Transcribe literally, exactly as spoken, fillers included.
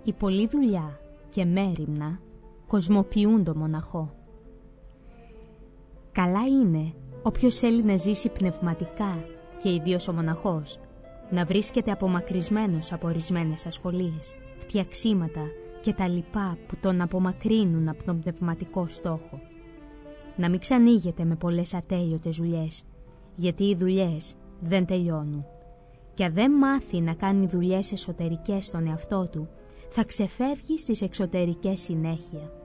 Η πολλή δουλειά και μέριμνα κοσμοποιούν το μοναχό. Καλά είναι όποιος θέλει να ζήσει πνευματικά και ιδίως ο μοναχός να βρίσκεται απομακρυσμένος από ορισμένες ασχολίες, φτιαξίματα και τα λοιπά που τον απομακρύνουν από τον πνευματικό στόχο. Να μην ξανοίγεται με πολλές ατέλειωτες δουλειές, γιατί οι δουλειές δεν τελειώνουν. Και αν δεν μάθει να κάνει δουλειές εσωτερικές στον εαυτό του, θα ξεφεύγει στις εξωτερικές συνέχεια.